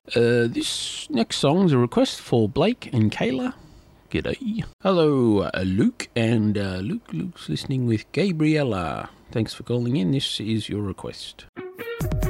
This next song's a request for Blake and Kayla. G'day. Hello, Luke, and Luke's listening with Gabriella. Thanks for calling in. This is your request.